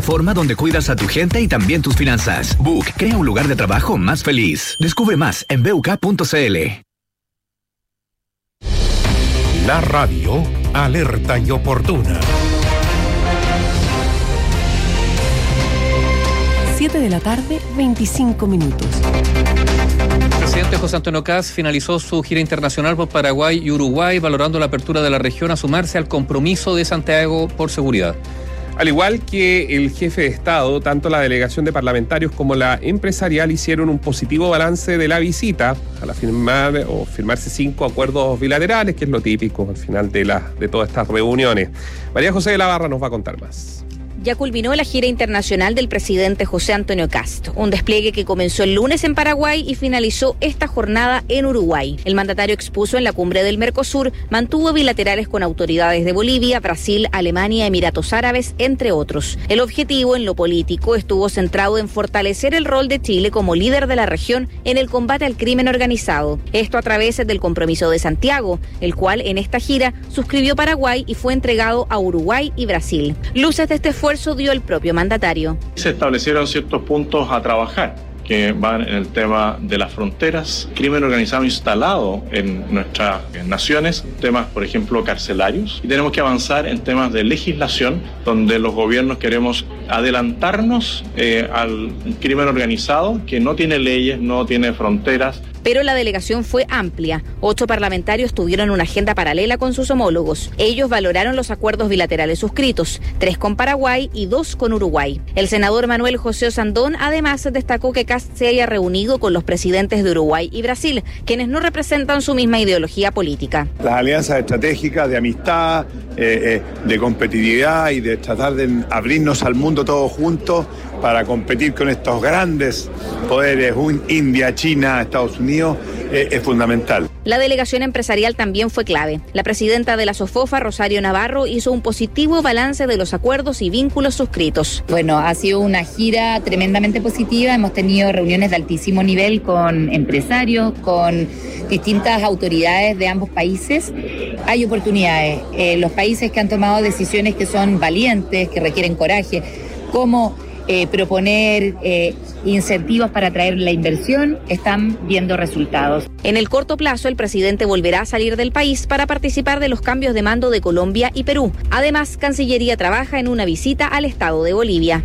plataforma donde cuidas a tu gente y también tus finanzas. Book crea un lugar de trabajo más feliz. Descubre más en BUK.cl. La radio alerta y oportuna. 7 de la tarde, 25 minutos. El presidente José Antonio Kast finalizó su gira internacional por Paraguay y Uruguay, valorando la apertura de la región a sumarse al compromiso de Santiago por seguridad. Al igual que el jefe de Estado, tanto la delegación de parlamentarios como la empresarial hicieron un positivo balance de la visita al firmarse 5 acuerdos bilaterales, que es lo típico al final de todas estas reuniones. María José de la Barra nos va a contar más. Ya culminó la gira internacional del presidente José Antonio Kast, un despliegue que comenzó el lunes en Paraguay y finalizó esta jornada en Uruguay. El mandatario expuso en la cumbre del Mercosur, mantuvo bilaterales con autoridades de Bolivia, Brasil, Alemania, Emiratos Árabes, entre otros. El objetivo en lo político estuvo centrado en fortalecer el rol de Chile como líder de la región en el combate al crimen organizado. Esto a través del compromiso de Santiago, el cual en esta gira suscribió Paraguay y fue entregado a Uruguay y Brasil. Luces de este esfuerzo dio el propio mandatario. Se establecieron ciertos puntos a trabajar que van en el tema de las fronteras, crimen organizado instalado en nuestras naciones, temas, por ejemplo, carcelarios, y tenemos que avanzar en temas de legislación, donde los gobiernos queremos adelantarnos al crimen organizado, que no tiene leyes, no tiene fronteras. Pero la delegación fue amplia. 8 parlamentarios tuvieron una agenda paralela con sus homólogos. Ellos valoraron los acuerdos bilaterales suscritos, 3 con Paraguay y 2 con Uruguay. El senador Manuel José Osandón además destacó que Kast se haya reunido con los presidentes de Uruguay y Brasil, quienes no representan su misma ideología política. Las alianzas estratégicas de amistad, de competitividad y de tratar de abrirnos al mundo todos juntos para competir con estos grandes poderes, India, China, Estados Unidos, es fundamental. La delegación empresarial también fue clave. La presidenta de la SOFOFA, Rosario Navarro, hizo un positivo balance de los acuerdos y vínculos suscritos. Bueno, ha sido una gira tremendamente positiva. Hemos tenido reuniones de altísimo nivel con empresarios, con distintas autoridades de ambos países. Hay oportunidades. Los países que han tomado decisiones que son valientes, que requieren coraje, como proponer incentivos para atraer la inversión, están viendo resultados. En el corto plazo, el presidente volverá a salir del país para participar de los cambios de mando de Colombia y Perú. Además, Cancillería trabaja en una visita al estado de Bolivia.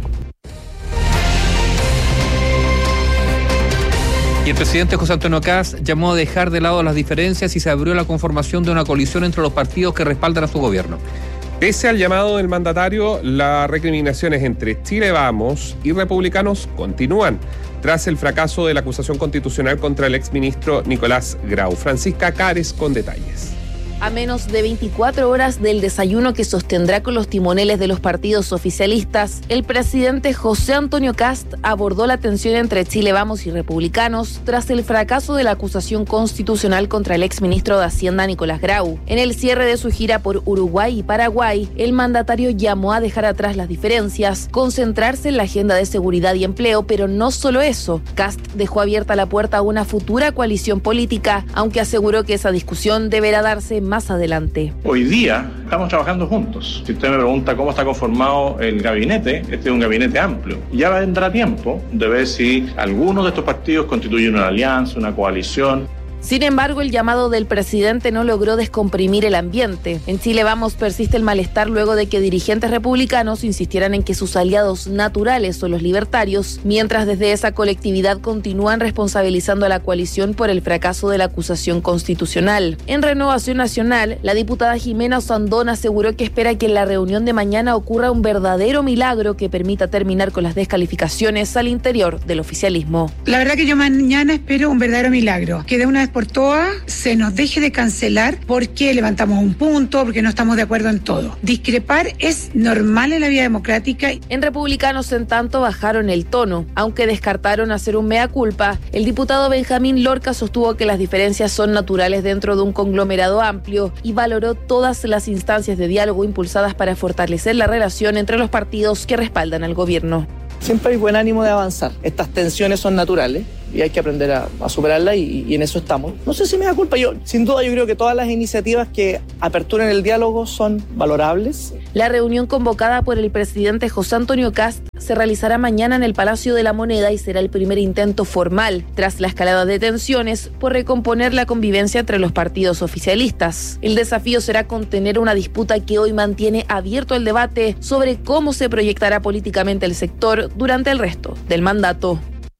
Y el presidente José Antonio Kast llamó a dejar de lado las diferencias y se abrió la conformación de una coalición entre los partidos que respaldan a su gobierno. Pese al llamado del mandatario, las recriminaciones entre Chile Vamos y republicanos continúan, tras el fracaso de la acusación constitucional contra el exministro Nicolás Grau. Francisca Cares con detalles. A menos de 24 horas del desayuno que sostendrá con los timoneles de los partidos oficialistas, el presidente José Antonio Kast abordó la tensión entre Chile Vamos y republicanos tras el fracaso de la acusación constitucional contra el exministro de Hacienda Nicolás Grau. En el cierre de su gira por Uruguay y Paraguay, el mandatario llamó a dejar atrás las diferencias, concentrarse en la agenda de seguridad y empleo, pero no solo eso. Kast dejó abierta la puerta a una futura coalición política, aunque aseguró que esa discusión deberá darse más adelante. Hoy día estamos trabajando juntos. Si usted me pregunta cómo está conformado el gabinete, este es un gabinete amplio. Ya vendrá tiempo de ver si algunos de estos partidos constituyen una alianza, una coalición. Sin embargo, el llamado del presidente no logró descomprimir el ambiente. En Chile Vamos persiste el malestar luego de que dirigentes republicanos insistieran en que sus aliados naturales son los libertarios, mientras desde esa colectividad continúan responsabilizando a la coalición por el fracaso de la acusación constitucional. En Renovación Nacional, la diputada Jimena Osandón aseguró que espera que en la reunión de mañana ocurra un verdadero milagro que permita terminar con las descalificaciones al interior del oficialismo. La verdad que yo mañana espero un verdadero milagro, que de una vez por todas se nos deje de cancelar porque levantamos un punto, porque no estamos de acuerdo en todo. Discrepar es normal en la vida democrática. En Republicanos, en tanto, bajaron el tono. Aunque descartaron hacer un mea culpa, el diputado Benjamín Lorca sostuvo que las diferencias son naturales dentro de un conglomerado amplio y valoró todas las instancias de diálogo impulsadas para fortalecer la relación entre los partidos que respaldan al gobierno. Siempre hay buen ánimo de avanzar. Estas tensiones son naturales y hay que aprender a superarlas y en eso estamos. No sé si me da culpa. Sin duda, yo creo que todas las iniciativas que aperturen el diálogo son valorables. La reunión convocada por el presidente José Antonio Kast se realizará mañana en el Palacio de la Moneda y será el primer intento formal tras la escalada de tensiones por recomponer la convivencia entre los partidos oficialistas. El desafío será contener una disputa que hoy mantiene abierto el debate sobre cómo se proyectará políticamente el sector durante el resto del mandato.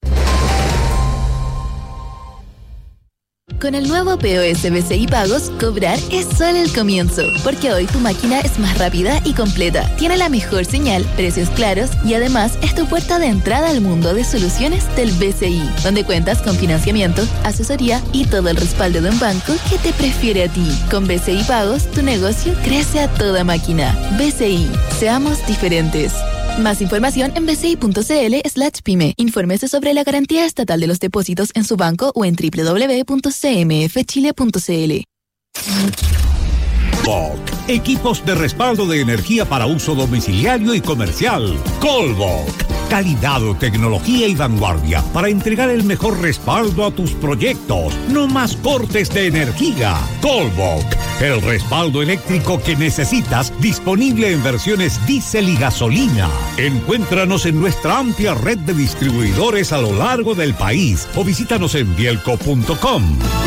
Con el nuevo POS BCI Pagos, cobrar es solo el comienzo, porque hoy tu máquina es más rápida y completa, tiene la mejor señal, precios claros y además es tu puerta de entrada al mundo de soluciones del BCI, donde cuentas con financiamiento, asesoría y todo el respaldo de un banco que te prefiere a ti. Con BCI Pagos, tu negocio crece a toda máquina. BCI, seamos diferentes. Más información en bci.cl/pyme. Infórmese sobre la garantía estatal de los depósitos en su banco o en www.cmfchile.cl. Colbok, equipos de respaldo de energía para uso domiciliario y comercial. Colbok, calidad, tecnología y vanguardia para entregar el mejor respaldo a tus proyectos. No más cortes de energía. Colbok, el respaldo eléctrico que necesitas, disponible en versiones diésel y gasolina. Encuéntranos en nuestra amplia red de distribuidores a lo largo del país o visítanos en bielco.com.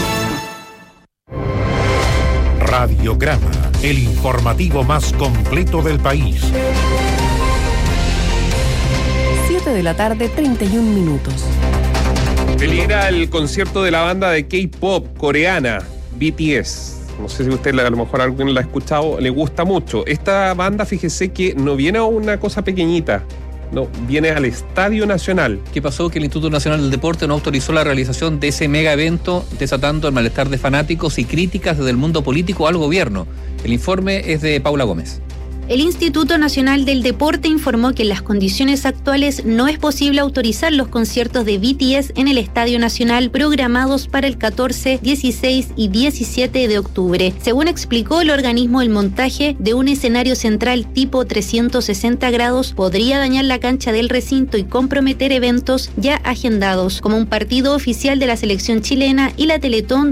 Radiograma, el informativo más completo del país. 7 de la tarde, 31 minutos. Peligra el concierto de la banda de K-pop coreana, BTS. No sé si usted a lo mejor alguien la ha escuchado, le gusta mucho. Esta banda, fíjese que no viene a una cosa pequeñita. No, viene al Estadio Nacional. ¿Qué pasó? Que el Instituto Nacional del Deporte no autorizó la realización de ese mega evento, desatando el malestar de fanáticos y críticas desde el mundo político al gobierno. El informe es de Paula Gómez. El Instituto Nacional del Deporte informó que en las condiciones actuales no es posible autorizar los conciertos de BTS en el Estadio Nacional programados para el 14, 16 y 17 de octubre. Según explicó el organismo, el montaje de un escenario central tipo 360 grados podría dañar la cancha del recinto y comprometer eventos ya agendados, como un partido oficial de la selección chilena y la Teletón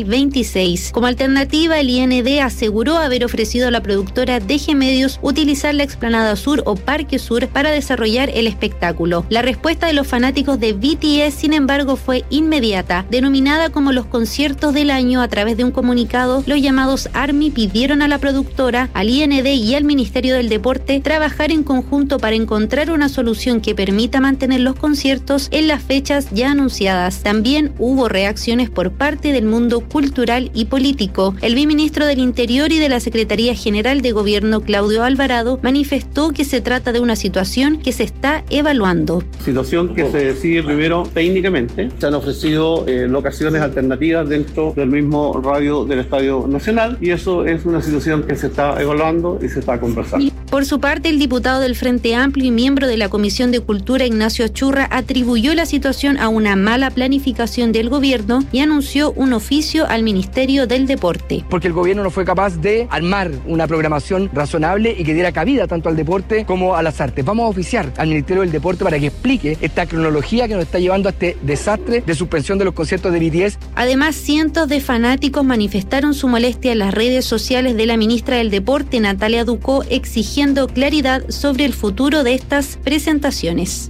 2026. Como alternativa, el IND aseguró haber ofrecido a la productora DG Medios utilizar la Explanada Sur o Parque Sur para desarrollar el espectáculo. La respuesta de los fanáticos de BTS, sin embargo, fue inmediata. Denominada como los conciertos del año, a través de un comunicado, los llamados ARMY pidieron a la productora, al IND y al Ministerio del Deporte trabajar en conjunto para encontrar una solución que permita mantener los conciertos en las fechas ya anunciadas. También hubo reacciones por parte del mundo cultural y político. El viceministro del Interior y de la Secretaría General de Gobierno, Claudio Alvarado, manifestó que se trata de una situación que se está evaluando. Situación que se decide primero técnicamente. Se han ofrecido locaciones alternativas dentro del mismo radio del Estadio Nacional y eso es una situación que se está evaluando y se está conversando. Por su parte, el diputado del Frente Amplio y miembro de la Comisión de Cultura, Ignacio Achurra, atribuyó la situación a una mala planificación del gobierno y anunció un oficio al Ministerio del Deporte. Porque el gobierno no fue capaz de armar una programación razonable y que diera cabida tanto al deporte como a las artes. Vamos a oficiar al Ministerio del Deporte para que explique esta cronología que nos está llevando a este desastre de suspensión de los conciertos de BTS. Además, cientos de fanáticos manifestaron su molestia en las redes sociales de la ministra del Deporte, Natalia Ducó, exigiendo claridad sobre el futuro de estas presentaciones.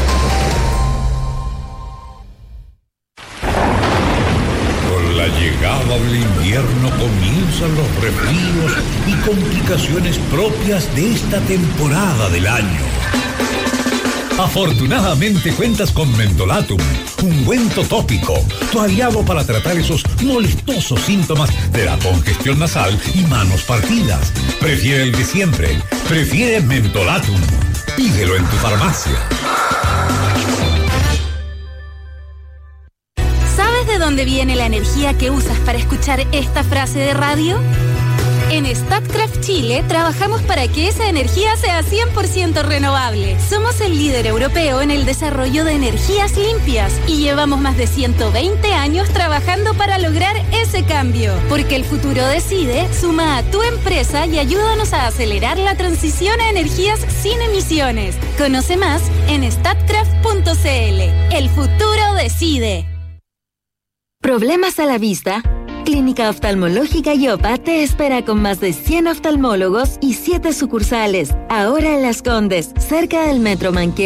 Con la llegada del invierno comienzan los resfríos y complicaciones propias de esta temporada del año. Afortunadamente cuentas con Mentolatum, ungüento tópico, tu aliado para tratar esos molestosos síntomas de la congestión nasal y manos partidas. Prefiere el de siempre, prefiere Mentolatum. Pídelo en tu farmacia. ¿Sabes de dónde viene la energía que usas para escuchar esta frase de radio? En Statkraft Chile trabajamos para que esa energía sea 100% renovable. Somos el líder europeo en el desarrollo de energías limpias y llevamos más de 120 años trabajando para lograr ese cambio. Porque el futuro decide, suma a tu empresa y ayúdanos a acelerar la transición a energías sin emisiones. Conoce más en statkraft.cl. El futuro decide. ¿Problemas a la vista? Clínica Oftalmológica Yopa te espera con más de 100 oftalmólogos y 7 sucursales. Ahora en Las Condes, cerca del Metro Manquehue.